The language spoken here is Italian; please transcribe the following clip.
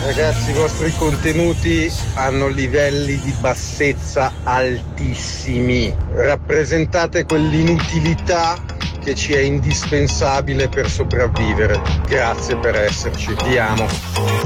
Ragazzi, i vostri contenuti hanno livelli di bassezza altissimi. Rappresentate quell'inutilità che ci è indispensabile per sopravvivere. Grazie per esserci. Vi amo.